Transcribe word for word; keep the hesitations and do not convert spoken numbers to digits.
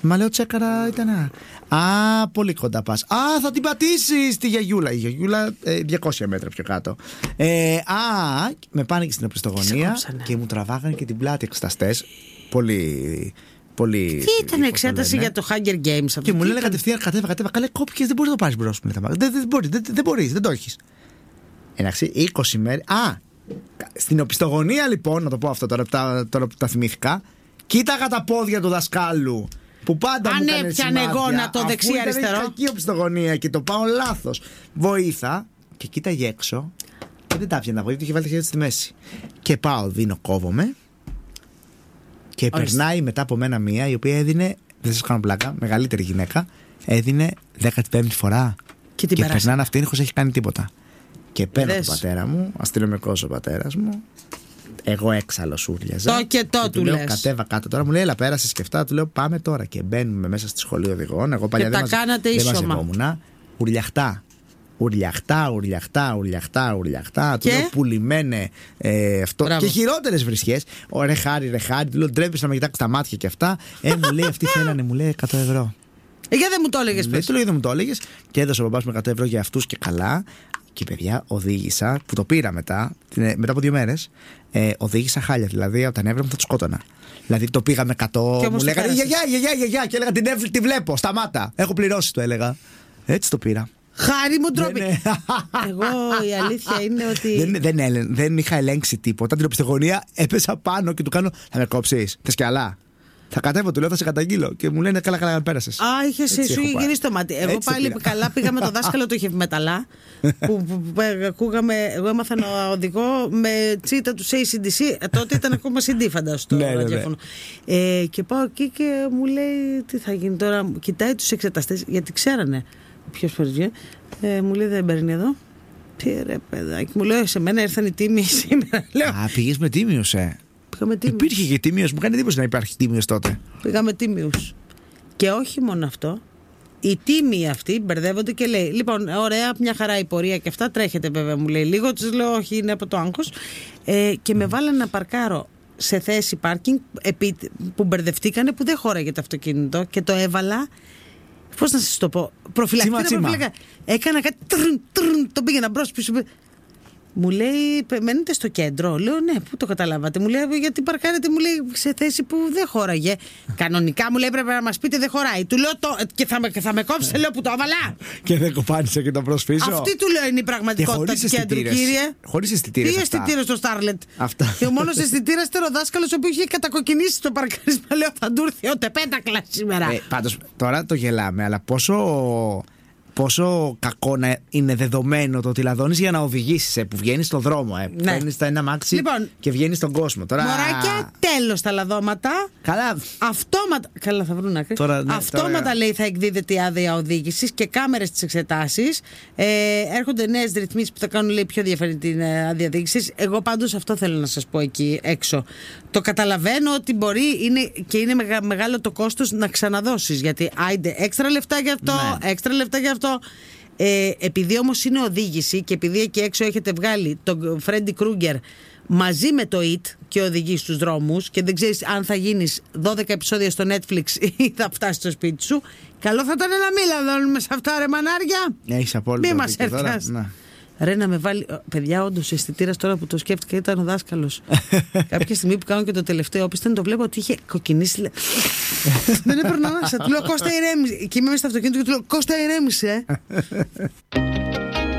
Μα λέω τσέκαρα ήταν. Α, πολύ κοντά πας. Α, θα την πατήσεις τη γιαγιούλα. Η γιαγιούλα ε, διακόσια μέτρα πιο κάτω. Ε, α, με πάνε και στην οπισθογωνία και μου τραβάγανε και την πλάτη εξεταστές. Πολύ. Πολύ. Τι ήταν εξέταση για το Hunger Games αυτό? Και μου λένε κατευθείαν κατέβα, κατέβα. Καλέ, κόπηκες, δεν μπορείς να το πάρεις μπρος. Δεν, δεν, μπορείς, δεν, δεν μπορείς, δεν το έχεις. Εντάξει, είκοσι μέρες. Α, στην οπισθογωνία λοιπόν, να το πω αυτό τώρα, τώρα, τώρα που τα θυμήθηκα, κοίταγα τα πόδια του δασκάλου. Που πάντα αν μου έκανε έπιανε εγώ να το δεξί-αριστερό. Ήταν κακή οπισθογωνία και το πάω λάθος. Βοήθα και κοίταγε έξω. Και δεν τα πιανα βοήθεια, είχε βάλει τη χέρια στη μέση. Και πάω, δίνω, κόβομαι. Και Ορίστε. Περνάει μετά από μένα μία η οποία έδινε, δεν σας κάνω πλάκα, μεγαλύτερη γυναίκα, έδινε δέκατη πέμπτη φορά. Και, και περνάνε αυτήν χωρίς έχει κάνει τίποτα. Και παίρνω τον πατέρα μου, αστυνομικός ο πατέρας μου. Εγώ έξαλλο ούρλιαζα. Το και το και του, του λέω, λες. Κατέβα κάτω τώρα. Μου λέει, έλα πέρασε και αυτά. Του λέω, πάμε τώρα. Και μπαίνουμε μέσα στη σχολή οδηγών. Εγώ παλιά και δεν τα κάνατε ίσωμα. Ουρλιαχτά. Ουρλιαχτά, ουρλιαχτά, ουρλιαχτά, ουρλιαχτά. Του λέω, πουλημένε ε, αυτό. Μπράβο. Και χειρότερες βρισιές. Ρε χάρη, ρε χάρη. Του λέω, ντρέπεσαι να με κοιτάξει τα μάτια και αυτά. Ε, μου λέει, αυτοί θέλανε, μου λέει εκατό ευρώ. Ε, γιατί δεν μου το έλεγες πριν? Του λέω, δεν μου το έλεγες. Και έδωσε ο μπαμπάς μου εκατό ευρώ για αυτούς και καλά. Και παιδιά, οδήγησα, που το πήρα μετά, μετά από δύο μέρες, ε, οδήγησα χάλια. Δηλαδή, όταν έβρεπα θα του σκότωνα. Δηλαδή, το πήγαμε εκατό, μου λέγανε γιαγιά, γιαγιά, γιαγιά. Και έλεγα την, εύλη, τη βλέπω, σταμάτα. Έχω πληρώσει, το έλεγα. Έτσι το πήρα. Χάρη μου ντροπή. Εγώ η αλήθεια είναι ότι. Δεν, δεν, δεν, δεν είχα ελέγξει τίποτα. Την οπισθογωνία έπεσα πάνω και του κάνω. Θα με κόψεις, θες κι άλλα? Θα κατέβω, του λέω, θα σε καταγγείλω. Και μου λένε, καλά, καλά, πέρασες. Α, είχε σου γυρίσει το μάτι. Εγώ έτσι πάλι καλά πήγα με το δάσκαλο του χευμεταλά. που, που, που ακούγαμε, εγώ έμαθα να οδηγώ με τσίτα του έι σι ντι σι. Τότε ήταν ακόμα σι ντι, φαντάζομαι, το ραδιόφωνο. Ε, και πάω εκεί και μου λέει, τι θα γίνει τώρα. Κοιτάει τους εξεταστές, γιατί ξέρανε ποιος παίρνει. Ε, μου λέει, δεν παίρνει εδώ. Τι ρε παιδάκι, μου λέει, σε μένα ήρθαν οι τίμοι σήμερα. Α, πήγες με τίμιους, ε. Υπήρχε και τίμιος, μου κάνει εντύπωση να υπάρχει τίμιος τότε. Πήγαμε τίμιους. Και όχι μόνο αυτό, οι τίμοι αυτοί μπερδεύονται και λέει, λοιπόν, ωραία, μια χαρά η πορεία και αυτά, τρέχετε βέβαια, μου λέει λίγο, τους λέω, όχι, είναι από το άγχος. Ε, και με βάλανε να παρκάρω σε θέση πάρκινγκ που μπερδευτήκανε, που δεν χώραγε το αυτοκίνητο και το έβαλα. Πώς να σας το πω, προφυλακτήρα, προφυλακτήρα. Έκανα κάτι, τρουν, τρουν, το πήγαινα μπρος πίσω. Μου λέει, μένετε στο κέντρο? Λέω, ναι, πού το καταλάβατε? Μου λέει, γιατί παρκάρετε, μου λέει, σε θέση που δεν χώραγε. Κανονικά, μου λέει, πρέπει να μας πείτε, δεν χωράει. Του λέω, το, και θα με, θα με κόψετε, λέω, που το έβαλα. Και δεν κοπάνισε και το προσπίσω. Αυτή του λέω είναι η πραγματικότητα του κέντρου, κύριε. Χωρίς αισθητήρες. Τι αισθητήρες στο Starlet? Αυτά. Και ο μόνος αισθητήρας ήταν ο δάσκαλος, ο οποίος είχε κατακοκκινήσει το παρκάρισμα. Λέω, θα του έρθει ο τεπέντακλα σήμερα. Ε, πάντως, τώρα το γελάμε, αλλά πόσο. Πόσο κακό να είναι δεδομένο το ότι λαδώνεις για να οδηγήσεις, ε, που βγαίνεις στον δρόμο, ε, που ναι. Παίρνεις τα ένα μάξι λοιπόν, και βγαίνεις στον κόσμο. Τώρα... Μωράκια, τέλος τα λαδώματα. Καλά. Αυτόματα. Καλά, θα βρουν άκρη. Τώρα, ναι, αυτόματα τώρα... λέει θα εκδίδεται η άδεια οδήγησης και κάμερες στις εξετάσεις. Ε, έρχονται νέες ρυθμίσεις που θα κάνουν, λέει, πιο διαφορετική την άδεια οδήγησης. Εγώ πάντως αυτό θέλω να σας πω εκεί έξω. Το καταλαβαίνω ότι μπορεί είναι, και είναι μεγα, μεγάλο το κόστος να ξαναδώσεις. Γιατί άιντε έξτρα λεφτά για αυτό, ναι. έξτρα λεφτά για αυτό. Ε, επειδή όμως είναι οδήγηση και επειδή εκεί έξω έχετε βγάλει τον Φρέντι Κρούγκερ μαζί με το It και οδηγεί στους δρόμους και δεν ξέρεις αν θα γίνεις δώδεκα επεισόδια στο Netflix ή θα φτάσεις στο σπίτι σου, καλό θα ήταν να μην λαδώνουμε σε αυτά, ρε μανάρια. Έχεις απόλυτο. Μη μας έρθας. Ρε να με βάλει. Παιδιά, όντως ο αισθητήρας τώρα που το σκέφτηκα ήταν ο δάσκαλος. Κάποια στιγμή που κάνω και το τελευταίο όπισθεν, το βλέπω ότι είχε κοκκινήσει. Δεν έπαιρνα να. Του λέω, Κώστα, ηρέμησε. Και είμαι μέσα στο αυτοκίνητο και του λέω, Κώστα, ηρέμησε.